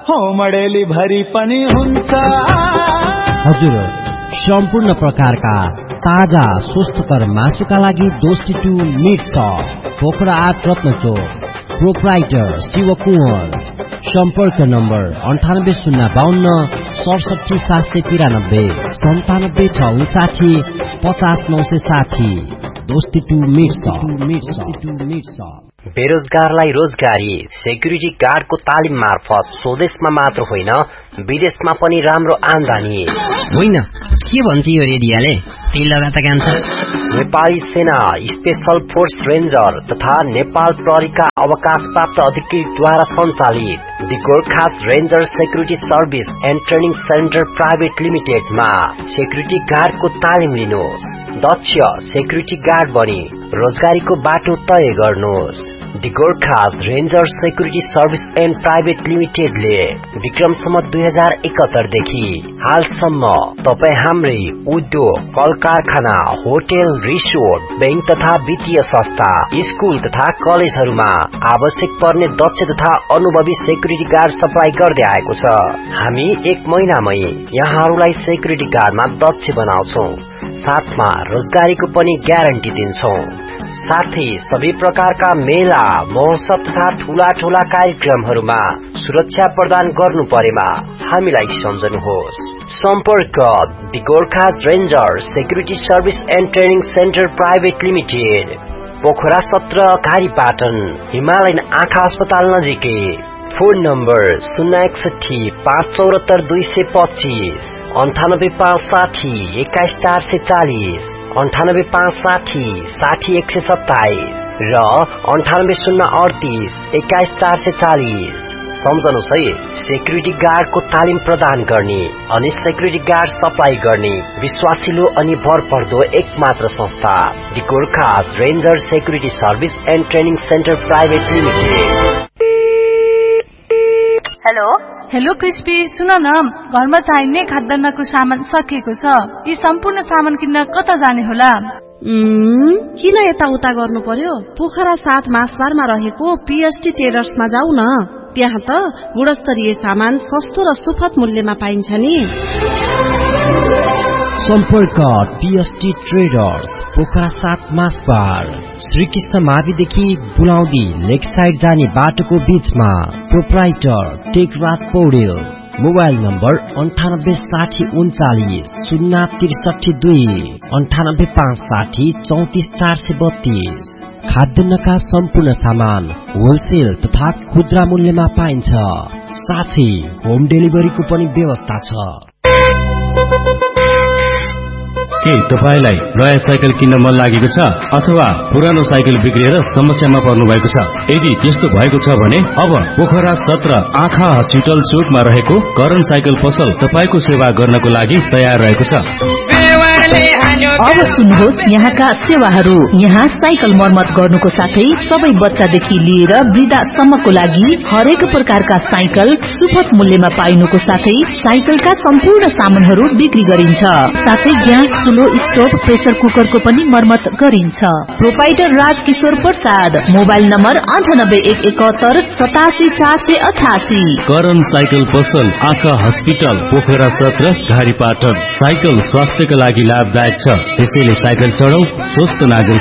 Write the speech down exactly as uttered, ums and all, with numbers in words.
होमडेली भरि पनि हुन्छ। हजुर, सम्पूर्ण प्रकारका ताजा स्वस्थकर मासुका लागि दोस्ती टू मिट सप, पोखरा आठ रत्न चोक, प्रोप्राइटर शिव कुँवर। सम्पर्क नम्बर अन्ठानब्बे शून्य बाहन्न सडसठी सात सय तिरानब्बे सन्तानब्बे छ उन्साठी पचास नौ सय साठी। दोस्ती टू मिट सप। बेरोजगारलाई रोजगारी, सेक्युरिटी गार्डको तालिम मार्फत स्वदेशमा मात्र होइन विदेशमा पनि राम्रो आमदानी। होइन, के भन्छ यो रेडियोले? तेल लगाता कान्छ। नेपाली सेना स्पेशल फोर्स रेन्जर तथा नेपाल प्रहरीका अवकाश प्राप्त अधिकृतद्वारा सञ्चालित the Gorkhas ranger security service and training centre private लिमिटेडमा security गार्डको तालिम लिनुहोस्। दक्ष सेक्युरिटी गार्ड बनी रोजगारीको बाटो तय गर्नुहोस्। The Gorkhas ranger security service and private लिमिटेडले विक्रमसम्म दुई हजार एकहत्तर देखि हालसम्म तपाई हाम्रै उद्योग, कल कारखाना, होटल, रिसोर्ट, बैंक तथा वित्तीय संस्था, स्कूल तथा कलेजहरूमा आवश्यक पर्ने दक्ष तथा अनुभवी सेक्युरिटी गार्ड सप्लाई गर्दै आएको छ। हामी एक महिनामै यहाँहरूलाई सेक्युरिटी गार्डमा दक्ष बनाउँछौं, साथमा रोजगारीको पनि ग्यारेन्टी दिन्छौं। साथै सबै प्रकारका मेला, महोत्सव तथा ठूला ठूला कार्यक्रमहरूमा सुरक्षा प्रदान गर्नु परेमा हामीलाई सम्झनुहोस्। सम्पर्क the Gorkhas ranger security service and training centre private limited, Pokhara सत्र, घारीपाटन, हिमालयन आँखा अस्पताल नजिकै। फोन नम्बर शून्य एकसठी पाँच चौरात्तर दुई सय पच्चीस अन्ठानब्बे पाँच साठी एक्काइस चार सय चालिस अन्ठानब्बे पाँच साठी साठी एक सय सत्ताइस र अन्ठानब्बे शून्य अडतीस एक्काइस चार सय चालिस। सम्झनुहोस् है, सेक्युरिटी गार्डको तालिम प्रदान गर्ने अनि सेक्युरिटी गार्ड सप्लाई गर्ने विश्वासिलो अनि भरपर्दो एक मात्र संस्था the Gorkhas ranger security service and training centre private limited. Hello hello crispy, सुन न, घरमा चाहिने खाद्यान्नको सामान सकिएको छ। यी सम्पूर्ण सामान किन्न कता जाने होला? किन यताउता गर्नु पर्यो? पोखरा सात मासबारमा रहेको पीएसटी ट्रेडर्समा जाऊ न। त्यहाँ त गुणस्तरीय सामान सस्तो र सुपथ मूल्यमा पाइन्छ नि। सम्पर्क पीएसटी ट्रेडर्स, पोखरा सात मासबार, श्रीकृष्ण माविदेखि बुलाउँदी लेक साइड जाने बाटोको बीचमा। Proprietor Tekraj Paudel. Mobile number अन्ठानब्बे साठी उन्चालिस शून्य त्रिसठी दुई अन्ठानब्बे पाँच साठी चौतिस चार सय बत्तीस। खाद्यान्नका सम्पूर्ण सामान होलसेल तथा खुद्रा मूल्यमा पाइन्छ, साथै होम डेलिभरीको पनि व्यवस्था छ। के तपाईलाई नयाँ साइकल किन्न मन लागेको छ अथवा पुरानो साइकल बिग्रिएर समस्यामा पर्नु भएको छ? यदि त्यस्तो भएको छ भने अब पोखरा सत्र आँखा हस्पिटल चोकमा रहेको करण साइकल पसल तपाईको सेवा गर्नको लागि तयार रहेको छ। अब सुन्नुहोस् यहाँका सेवाहरू। यहाँ साइकल मर्मत गर्नुको साथै सबै बच्चादेखि लिएर वृद्धासम्मको लागि हरेक प्रकारका साइकल सुपथ मूल्यमा पाइनुको साथै साइकलका सम्पूर्ण सामानहरू बिक्री गरिन्छ। साथै ग्यास, चुलो, स्टोभ, प्रेसर कुकरको पनि मर्मत गरिन्छ। Proprietor Rajkishore Prasad. Mobile number अन्ठानब्बे एक एकहत्तर सतासी चार सय अठासी। करण साइकल पसल, आँखा हस्पिटल, पोखरा सत्र, घारीपाटन। साइकल स्वास्थ्यका लागि लाभदायक छ, त्यसैले साइकल चढाउ, स्वस्थ नागरिक